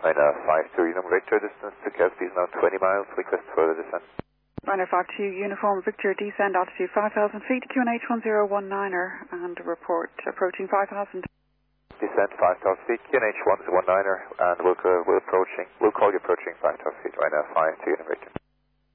Ryanair 52 Uniform Victor, distance to Caspi is now 20 miles, request further descent. Ryanair 52 Uniform Victor, descend altitude 5,000 feet, QNH 1019er, and report approaching 5,000. Descent 5,000 feet, QNH 1019er, and we'll call you approaching 5,000 feet, Ryanair 52 Uniform Victor.